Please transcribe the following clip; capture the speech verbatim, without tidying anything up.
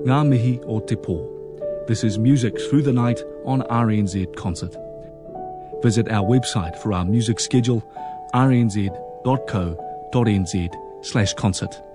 Ngā Mihi o Te Pō. This is Music Through the Night on R N Z Concert. Visit our website for our music schedule, r n z dot co dot n z slash concert.